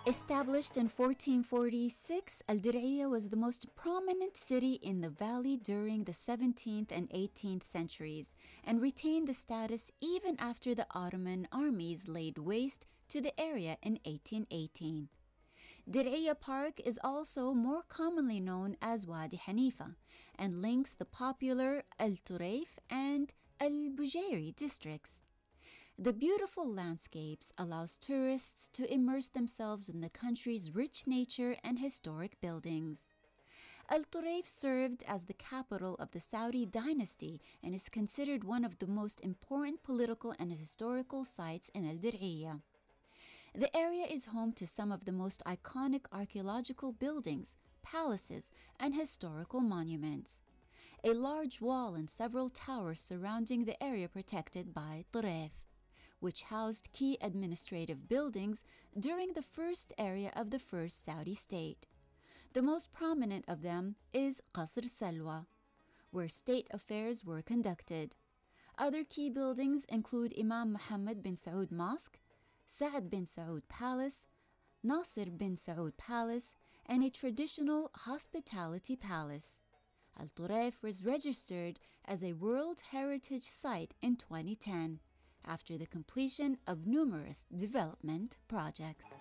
Established in 1446, Al-Dir'iyah was the most prominent city in the valley during the 17th and 18th centuries and retained the status even after the Ottoman armies laid waste to the area in 1818. Dir'iyah Park is also more commonly known as Wadi Hanifa and links the popular Al-Turayf and Al-Bujairi districts. The beautiful landscapes allows tourists to immerse themselves in the country's rich nature and historic buildings. Al-Turayf served as the capital of the Saudi dynasty and is considered one of the most important political and historical sites in Al-Dir'iyah. The area is home to some of the most iconic archaeological buildings, palaces, and historical monuments. A large wall and several towers surrounding the area protected by Turayf, which housed key administrative buildings during the first era of the first Saudi state. The most prominent of them is Qasr Salwa, where state affairs were conducted. Other key buildings include Imam Muhammad bin Saud Mosque, Saad bin Saud Palace, Nasir bin Saud Palace, and a traditional hospitality palace. Al-Turayf was registered as a World Heritage Site in 2010 after the completion of numerous development projects.